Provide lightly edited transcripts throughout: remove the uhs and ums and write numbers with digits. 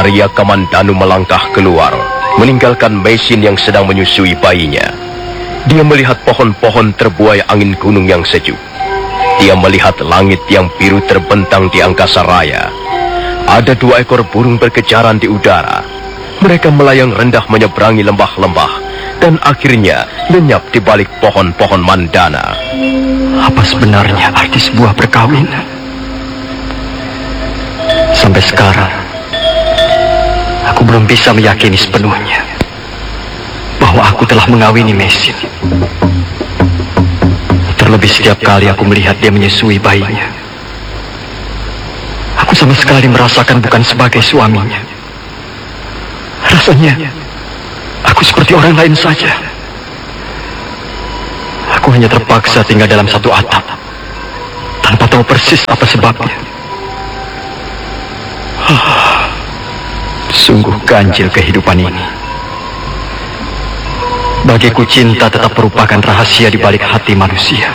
Arya Kamandanu melangkah keluar, meninggalkan Meisin yang sedang menyusui bayinya. Dia melihat pohon-pohon terbuai angin gunung yang sejuk. Dia melihat langit yang biru terbentang di angkasa raya. Ada 2 ekor burung berkejaran di udara. Mereka melayang rendah menyeberangi lembah-lembah dan akhirnya lenyap di balik pohon-pohon mandana. Apa sebenarnya arti sebuah perkawinan? Sampai sekarang, aku belum bisa meyakini sepenuhnya bahwa aku telah mengawini Meisin. Terlebih setiap kali aku melihat dia menyusui bayinya, aku sama sekali merasakan bukan sebagai suaminya. Rasanya aku seperti orang lain saja. Aku hanya terpaksa tinggal dalam satu atap tanpa tahu persis apa sebabnya. Sungguh ganjil kehidupan ini. Bagiku cinta tetap merupakan rahasia di balik hati manusia.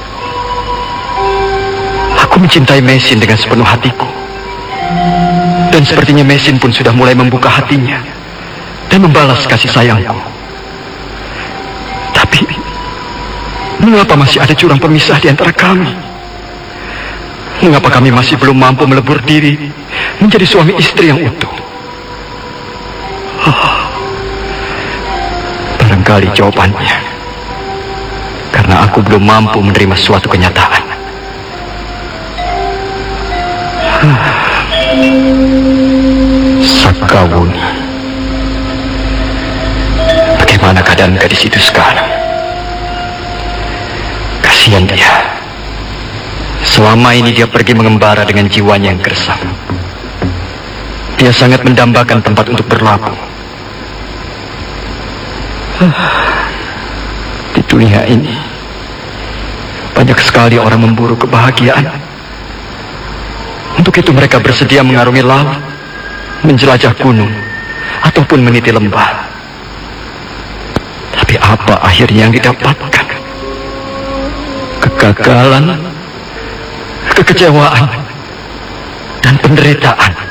Aku mencintai Meisin dengan sepenuh hatiku. Dan sepertinya Meisin pun sudah mulai membuka hatinya dan membalas kasih sayangku. Tapi mengapa masih ada jurang pemisah di antara kami? Mengapa kami masih belum mampu melebur diri menjadi suami istri yang utuh? Barangkali jawabannya karena aku belum mampu menerima suatu kenyataan. Sakawuni, bagaimana keadaan gadis itu sekarang? Kasihan dia. Selama ini dia pergi mengembara dengan jiwanya yang gersang. Dia sangat mendambakan tempat untuk berlabuh. Di dunia ini banyak sekali orang memburu kebahagiaan. Untuk itu mereka bersedia mengarungi laut, menjelajah gunung, ataupun meniti lembah. Tapi apa akhirnya yang didapatkan? Kegagalan, kekecewaan, dan penderitaan.